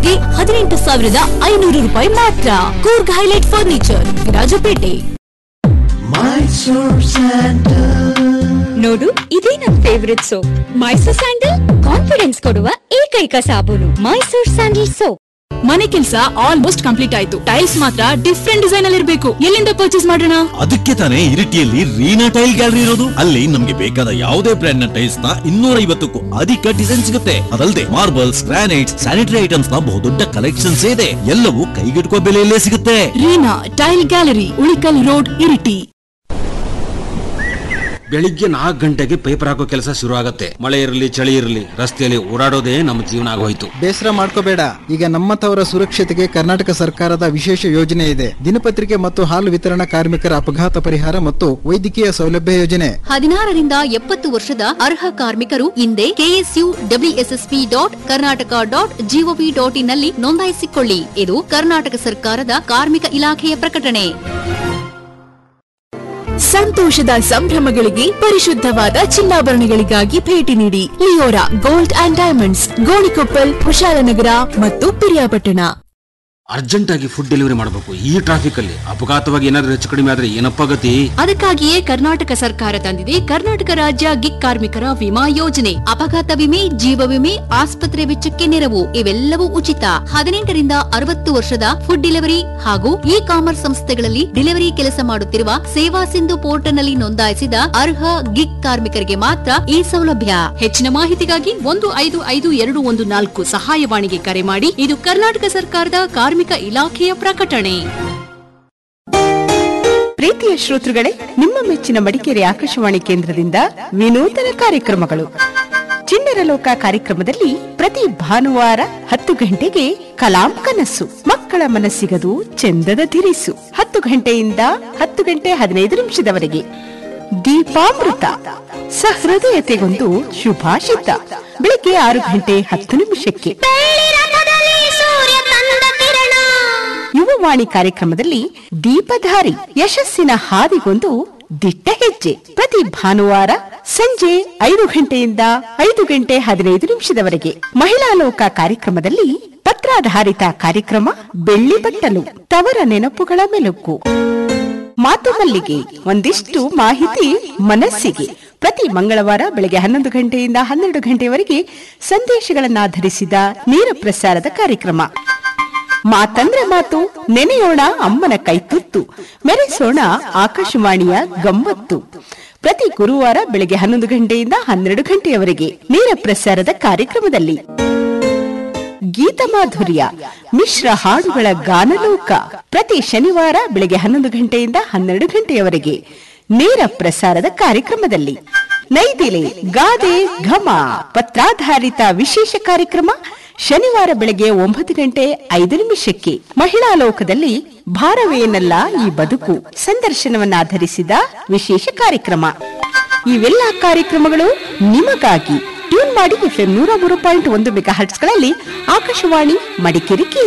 ರೂಮ್ಗೆ 18,500 ರೂಪಾಯಿ ಮಾತ್ರ. Coorg highlight furniture, Virajpet. ನೋಡು, ಇದೇ ನನ್ favourite soap. Mysore sandal confidence ಕೊಡುವ ಏಕೈಕ ಸಾಬೂನು. Mysore sandal soap. ಮನೆ ಕೆಲಸ ಆಲ್ಮೋಸ್ಟ್ ಕಂಪ್ಲೀಟ್ ಆಯ್ತು. ಟೈಲ್ಸ್ ಮಾತ್ರ ಡಿಫ್ರೆಂಟ್ ಡಿಸೈನ್ ಅಲ್ಲಿ ಇರಬೇಕು. ಎಲ್ಲಿಂದ ಪರ್ಚೇಸ್ ಮಾಡೋಣ? ಅದಕ್ಕೆ ತಾನೇ ಇರಿಟಿಯಲ್ಲಿ ರೀನಾ ಟೈಲ್ ಗ್ಯಾಲರಿ ಇರೋದು. ಅಲ್ಲಿ ನಮ್ಗೆ ಬೇಕಾದ ಯಾವುದೇ ಬ್ರ್ಯಾಂಡ್ ನ ಟೈಲ್ಸ್ ನ 250ಕ್ಕೂ ಅಧಿಕ ಡಿಸೈನ್ ಸಿಗುತ್ತೆ. ಅದಲ್ಲದೆ ಮಾರ್ಬಲ್ಸ್, ಗ್ರಾನೈಟ್ಸ್, ಸ್ಯಾನಿಟರಿ ಐಟಮ್ಸ್ ನ ಬಹುದೊಡ್ಡ ಕಲೆಕ್ಷನ್ಸ್ ಇದೆ. ಎಲ್ಲವೂ ಕೈಗೆಟುಕುವ ಬೆಲೆಯಲ್ಲೇ ಸಿಗುತ್ತೆ. Reena tail gallery, Ulikkal road, Iritty. ಬೆಳಿಗ್ಗೆ 4 ಗಂಟೆಗೆ ಪೇಪರ್ ಹಾಕೋ ಕೆಲಸ ಶುರು ಆಗುತ್ತೆ. ಮಳೆ ಇರಲಿ ಚಳಿ ಇರಲಿ, ರಸ್ತೆಯಲ್ಲಿ ಓಡಾಡೋದೇ ನಮ್ಮ ಜೀವನ ಆಗೋಯ್ತು. ಬೇಸರ ಮಾಡ್ಕೋಬೇಡ, ಈಗ ನಮ್ಮತವರ ಸುರಕ್ಷತೆಗೆ ಕರ್ನಾಟಕ ಸರ್ಕಾರದ ವಿಶೇಷ ಯೋಜನೆ ಇದೆ. ದಿನಪತ್ರಿಕೆ ಮತ್ತು ಹಾಲು ವಿತರಣಾ ಕಾರ್ಮಿಕರ ಅಪಘಾತ ಪರಿಹಾರ ಮತ್ತು ವೈದ್ಯಕೀಯ ಸೌಲಭ್ಯ ಯೋಜನೆ. 16 ರಿಂದ 70 ವರ್ಷದ ಅರ್ಹ ಕಾರ್ಮಿಕರು ಹಿಂದೆ KSUWSSP.Karnataka.gov.in ನಲ್ಲಿ ನೋಂದಾಯಿಸಿಕೊಳ್ಳಿ. ಇದು ಕರ್ನಾಟಕ ಸರ್ಕಾರದ ಕಾರ್ಮಿಕ ಇಲಾಖೆಯ ಪ್ರಕಟಣೆ. ಸಂತೋಷದ ಸಂಭ್ರಮಗಳಿಗೆ ಪರಿಶುದ್ಧವಾದ ಚಿನ್ನಾಭರಣಗಳಿಗಾಗಿ ಭೇಟಿ ನೀಡಿ. Leora gold and diamonds, Gonikoppal, Kushalnagar ಮತ್ತು ಪಿರಿಯಾಪಟ್ಟಣ. ಅರ್ಜೆಂಟ್ ಆಗಿ ಫುಡ್ ಡೆಲಿವರಿ ಮಾಡಬೇಕು. ಈ ಟ್ರಾಫಿಕ್ ಅಲ್ಲಿ ಅಪಘಾತವಾಗಿ ಏನಾದ್ರೂ ಹೆಚ್ಚು ಕಡಿಮೆ ಆದ್ರೆ ಏನಪ್ಪಾ ಗತಿ? ಅದಕ್ಕಾಗಿಯೇ ಕರ್ನಾಟಕ ಸರ್ಕಾರ ತಂದಿದೆ ಕರ್ನಾಟಕ ರಾಜ್ಯ ಗಿಗ್ ಕಾರ್ಮಿಕರ ವಿಮಾ ಯೋಜನೆ. ಅಪಘಾತ ವಿಮೆ, ಜೀವ ವಿಮೆ, ಆಸ್ಪತ್ರೆ ವೆಚ್ಚಕ್ಕೆ ನೆರವು ಇವೆಲ್ಲವೂ ಉಚಿತ. 18 ರಿಂದ 60 ವರ್ಷದ ಫುಡ್ ಡೆಲಿವರಿ ಹಾಗೂ ಇ ಕಾಮರ್ಸ್ ಸಂಸ್ಥೆಗಳಲ್ಲಿ ಡೆಲಿವರಿ ಕೆಲಸ ಮಾಡುತ್ತಿರುವ ಸೇವಾ ಸಿಂಧು ಪೋರ್ಟಲ್ ನಲ್ಲಿ ನೋಂದಾಯಿಸಿದ ಅರ್ಹ ಗಿಗ್ ಕಾರ್ಮಿಕರಿಗೆ ಮಾತ್ರ ಈ ಸೌಲಭ್ಯ. ಹೆಚ್ಚಿನ ಮಾಹಿತಿಗಾಗಿ 155214 ಸಹಾಯವಾಣಿಗೆ ಕರೆ ಮಾಡಿ. ಇದು ಕರ್ನಾಟಕ ಸರ್ಕಾರದ ಕಾರ್ಮಿಕ ಇಲಾಖೆಯ ಪ್ರಕಟಣೆ. ಪ್ರೀತಿಯ ಶ್ರೋತೃಗಳೇ, ನಿಮ್ಮ ಮೆಚ್ಚಿನ ಮಡಿಕೇರಿ ಆಕಾಶವಾಣಿ ಕೇಂದ್ರದಿಂದ ವಿನೂತನ ಕಾರ್ಯಕ್ರಮಗಳು. ಚಿಣ್ಣರ ಲೋಕ ಕಾರ್ಯಕ್ರಮದಲ್ಲಿ ಪ್ರತಿ ಭಾನುವಾರ 10 ಗಂಟೆಗೆ ಕಲಾಂ ಕನಸು, ಮಕ್ಕಳ ಮನಸ್ಸಿಗದು ಚೆಂದದ ಧಿರಿಸು. 10 ಗಂಟೆಯಿಂದ 10 ಗಂಟೆ 15 ನಿಮಿಷದವರೆಗೆ ದೀಪಾಮೃತ, ಸಹೃದಯತೆಗೊಂದು ಶುಭಾಷಿತ. ಬೆಳಿಗ್ಗೆ 6 ಗಂಟೆ 10 ನಿಮಿಷಕ್ಕೆ ಯುವವಾಣಿ ಕಾರ್ಯಕ್ರಮದಲ್ಲಿ ದೀಪಧಾರಿ, ಯಶಸ್ಸಿನ ಹಾದಿಗೊಂದು ದಿಟ್ಟ ಹೆಜ್ಜೆ. ಪ್ರತಿ ಭಾನುವಾರ ಸಂಜೆ 5 ಗಂಟೆಯಿಂದ 5 ಗಂಟೆ 15 ನಿಮಿಷದವರೆಗೆ ಮಹಿಳಾ ಲೋಕ ಕಾರ್ಯಕ್ರಮದಲ್ಲಿ ಪತ್ರಾಧಾರಿತ ಕಾರ್ಯಕ್ರಮ ಬೆಳ್ಳಿ ಬಟ್ಟಲು, ತವರ ನೆನಪುಗಳ ಮೆಲುಕು. ಮಾತು ಮಲ್ಲಿಗೆ, ಒಂದಿಷ್ಟು ಮಾಹಿತಿ ಮನಸ್ಸಿಗೆ. ಪ್ರತಿ ಮಂಗಳವಾರ ಬೆಳಗ್ಗೆ 11 ಗಂಟೆಯಿಂದ 12 ಗಂಟೆಯವರೆಗೆ ಸಂದೇಶಗಳನ್ನಾಧರಿಸಿದ ನೇರ ಪ್ರಸಾರದ ಕಾರ್ಯಕ್ರಮ. ಮಾತಂದ್ರೆ ಮಾತು, ನೆನೆಯೋಣ ಅಮ್ಮನ ಕೈತುತ್ತು, ಮೆರೆಸೋಣ ಆಕಾಶವಾಣಿಯ ಗಮ್ಮತ್ತು. ಪ್ರತಿ ಗುರುವಾರ ಬೆಳಗ್ಗೆ 11 ಗಂಟೆಯಿಂದ 12 ಗಂಟೆಯವರೆಗೆ ನೇರ ಪ್ರಸಾರದ ಕಾರ್ಯಕ್ರಮದಲ್ಲಿ ಗೀತ ಮಾಧುರ್ಯ, ಮಿಶ್ರ ಹಾಡುಗಳ ಗಾನಲೋಕ. ಪ್ರತಿ ಶನಿವಾರ ಬೆಳಗ್ಗೆ 11 ಗಂಟೆಯಿಂದ 12 ಗಂಟೆಯವರೆಗೆ ನೇರ ಪ್ರಸಾರದ ಕಾರ್ಯಕ್ರಮದಲ್ಲಿ ನೈದಿಲೆ, ಗಾದೆ, ಘಮ, ಪತ್ರಾಧಾರಿತ ವಿಶೇಷ ಕಾರ್ಯಕ್ರಮ ಶನಿವಾರ ಬೆಳಗ್ಗೆ 9 ಗಂಟೆ 5 ನಿಮಿಷಕ್ಕೆ. ಮಹಿಳಾ ಲೋಕದಲ್ಲಿ ಭಾರವೇನಲ್ಲ ಈ ಬದುಕು, ಸಂದರ್ಶನವನ್ನಾಧರಿಸಿದ ವಿಶೇಷ ಕಾರ್ಯಕ್ರಮ. ಇವೆಲ್ಲ ಕಾರ್ಯಕ್ರಮಗಳು ನಿಮಗಾಗಿ. ಟ್ಯೂನ್ ಮಾಡಿ FM 103.1 ಮೆಗಾಹರ್ಟ್ಸ್ಗಳಲ್ಲಿ ಆಕಾಶವಾಣಿ ಮಡಿಕೇರಿ.